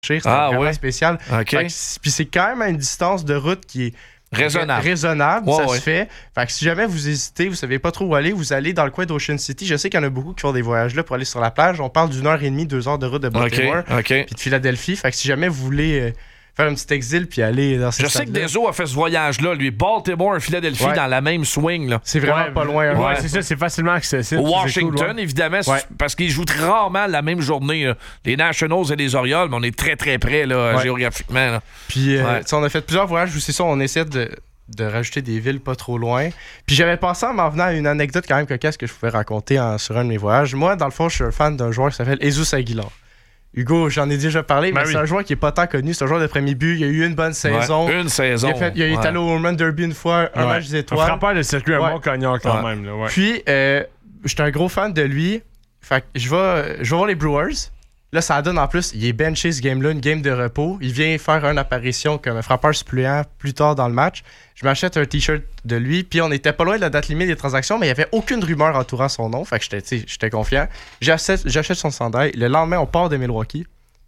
C'est vraiment spécial. Okay. Puis c'est quand même à une distance de route qui est raisonnable, se fait. Fait que si jamais vous hésitez, vous savez pas trop où aller, vous allez dans le coin d'Ocean City. Je sais qu'il y en a beaucoup qui font des voyages là pour aller sur la plage. On parle d'1h30, 2 heures de route de Baltimore puis de Philadelphie. Fait que si jamais vous voulez faire un petit exil puis aller dans ces Je sais que Deso a fait ce voyage-là, lui. Baltimore et Philadelphie dans la même swing. Là. C'est vraiment pas loin. Ouais, c'est ça, c'est facilement accessible. Washington, évidemment, parce qu'ils jouent rarement la même journée. Là. Les Nationals et les Orioles, mais on est très, très près là, géographiquement. Là. Puis, on a fait plusieurs voyages où c'est ça, on essaie de rajouter des villes pas trop loin. Puis j'avais pensé en m'en venant à une anecdote quand même cocasse que je pouvais raconter sur un de mes voyages. Moi, dans le fond, je suis un fan d'un joueur qui s'appelle Jesus Aguilar. Hugo, j'en ai déjà parlé, mais c'est un joueur qui est pas tant connu. C'est un joueur de premier but. Il a eu une bonne saison. Une saison. Il a été allé au Home Run Derby une fois, un match des étoiles. Un frappeur de circuit, un bon cognard quand même. Là, Puis, j'étais un gros fan de lui. Fait que je vais voir les Brewers. Là, ça donne en plus, il est benché ce game-là, une game de repos. Il vient faire une apparition comme un frappeur suppléant plus tard dans le match. Je m'achète un t-shirt de lui, puis on était pas loin de la date limite des transactions, mais il n'y avait aucune rumeur entourant son nom. Fait que j'étais confiant. J'achète son chandail. Le lendemain, on part de Milwaukee.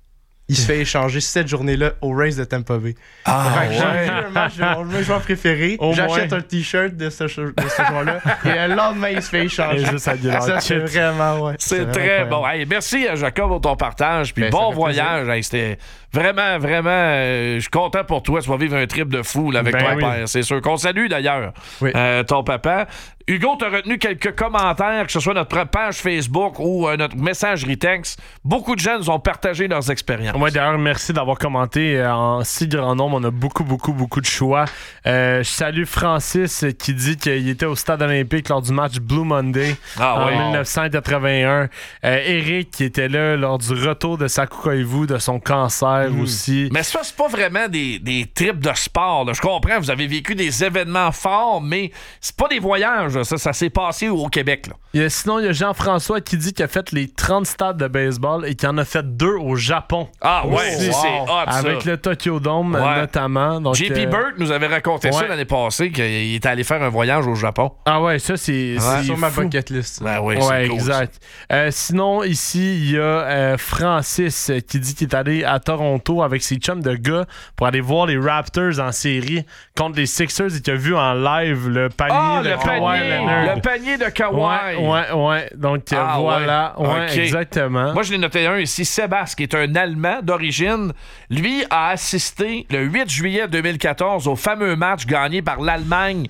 Il se fait échanger cette journée-là au Rays de Tampa Bay. J'ai vu un match de mon joueur préféré. J'achète un t-shirt de ce joueur-là. Et le lendemain, il se fait échanger. Ça, c'est vraiment, c'est très bon. Hey, merci à Jacob pour ton partage. Puis bon voyage. Hey, c'était vraiment, vraiment... je suis content pour toi. Tu vas vivre un trip de fou là, avec ton père. C'est sûr. Qu'on salue d'ailleurs ton papa. Hugo, tu as retenu quelques commentaires, que ce soit notre page Facebook ou notre messagerie texte. Beaucoup de gens nous ont partagé leurs expériences. Moi, d'ailleurs, merci d'avoir commenté en si grand nombre. On a beaucoup de choix. Je salue Francis qui dit qu'il était au Stade olympique lors du match Blue Monday en 1981. Eric qui était là lors du retour de Saku Koivu, de son cancer aussi. Mais ça, c'est pas vraiment des trips de sport. Là. Je comprends, vous avez vécu des événements forts, mais c'est pas des voyages. Ça s'est passé au Québec. Là. Sinon, il y a Jean-François qui dit qu'il a fait les 30 stades de baseball et qu'il en a fait 2 au Japon. Ah ouais, c'est hot, avec le Tokyo Dome notamment. Donc, JP Burt nous avait raconté ça l'année passée, qu'il était allé faire un voyage au Japon. Ah ouais, ça c'est sur ma bucket list. Ben oui, c'est cool, exact. Sinon, ici, il y a Francis qui dit qu'il est allé à Toronto avec ses chums de gars pour aller voir les Raptors en série contre les Sixers et qu'il a vu en live le panier de Kawhi. Le panier de Kawhi. Ouais. Donc, voilà. Ouais, exactement. Moi, je l'ai noté un ici. Sébastien, qui est un Allemand d'origine. Lui a assisté le 8 juillet 2014 au fameux match gagné par l'Allemagne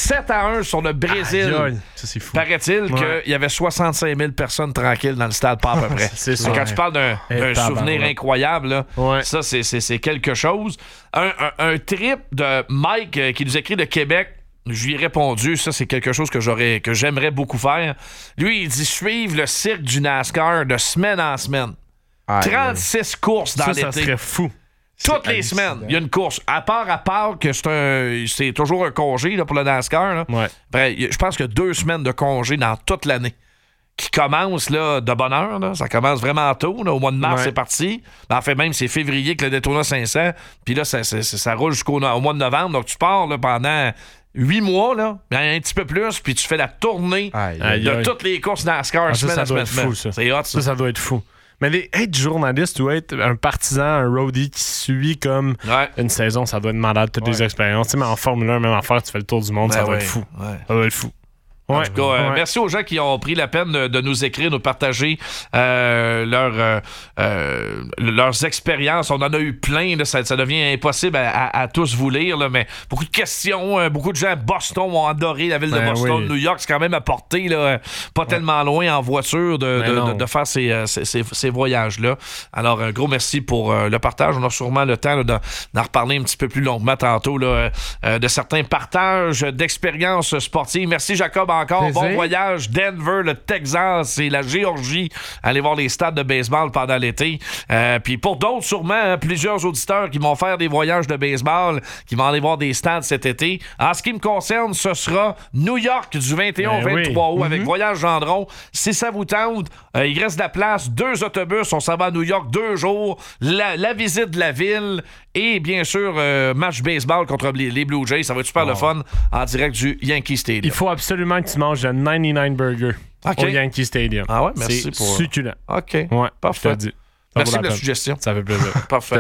7-1 sur le Brésil. Ça, c'est fou. Paraît-il qu'il y avait 65 000 personnes tranquilles dans le stade, pas à peu près. C'est ça. Quand tu parles d'un souvenir incroyable, là, ça, c'est quelque chose. Un trip de Mike qui nous écrit de Québec. Je lui ai répondu, ça c'est quelque chose que j'aimerais beaucoup faire. Lui, il dit suivre le cirque du NASCAR de semaine en semaine. 36 courses dans l'été. Ça serait fou. Toutes les semaines, il y a une course. À part que c'est toujours un congé là, pour le NASCAR. Là. Ouais. Après, je pense qu'il y a 2 semaines de congé dans toute l'année qui commence là, de bonne heure. Là. Ça commence vraiment tôt. Là. Au mois de mars, c'est parti. En fait, même, c'est février que le Daytona 500. Puis là, ça roule jusqu'au mois de novembre. Donc, tu pars là, pendant 8 mois, là, un petit peu plus, puis tu fais la tournée de toutes les courses NASCAR semaine à semaine. Fou, ça. C'est hot, ça doit être fou. Mais être journaliste ou être un partisan, un roadie qui suit comme une saison, ça doit être malade, toutes les expériences. Tu sais, mais en Formule 1, même affaire, tu fais le tour du monde, ça doit être fou. Ça doit être fou. En tout cas, merci aux gens qui ont pris la peine de nous écrire, nous partager leurs expériences. On en a eu plein. Là, ça devient impossible à tous vous lire. Là, mais beaucoup de questions. Beaucoup de gens à Boston ont adoré la ville de Boston. New York, c'est quand même à portée, là, pas tellement loin en voiture de faire ces voyages-là. Alors, un gros merci pour le partage. On a sûrement le temps d'en reparler un petit peu plus longuement tantôt là, de certains partages d'expériences sportives. Merci, Jacob. Encore bon voyage, Denver, le Texas et la Géorgie. Allez voir les stades de baseball pendant l'été. Puis pour d'autres, sûrement, plusieurs auditeurs qui vont faire des voyages de baseball, qui vont aller voir des stades cet été. En ce qui me concerne, ce sera New York du 21 au 23 août avec Voyage Gendron. Si ça vous tente, il reste de la place. 2 autobus, on s'en va à New York 2 jours. La visite de la ville et bien sûr, match baseball contre les Blue Jays. Ça va être super le fun en direct du Yankee Stadium. Il faut absolument que tu manges un 99 Burger au Yankee Stadium. Ah ouais, merci c'est succulent. OK. Ouais, parfait. Je te dis. Merci pour la suggestion. Ça fait plaisir. Parfait.